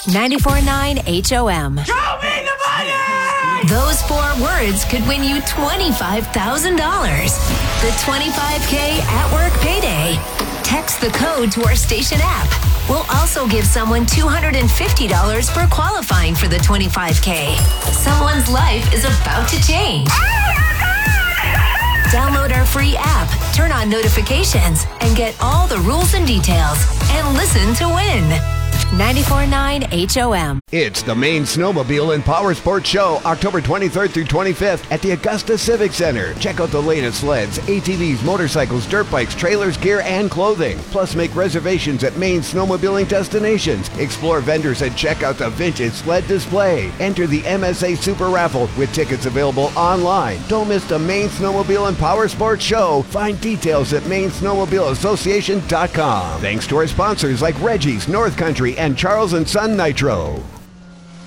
94.9 HOM. Show me the money! Those 4 words could win you $25,000. The 25K at work payday. Text the code to our station app. We'll also give someone $250 for qualifying for the 25K. Someone's life is about to change. Download our free app, turn on notifications, and get all the rules and details. And listen to win. 94.9 HOM. It's the Maine Snowmobile and Power Sports Show, October 23rd through 25th at the Augusta Civic Center. Check out the latest sleds, ATVs, motorcycles, dirt bikes, trailers, gear, and clothing. Plus, make reservations at Maine snowmobiling destinations. Explore vendors and check out the vintage sled display. Enter the MSA Super Raffle with tickets available online. Don't miss the Maine Snowmobile and Power Sports Show. Find details at MaineSnowmobileAssociation.com. Thanks to our sponsors like Reggie's, North Country, and Charles & Son Nitro.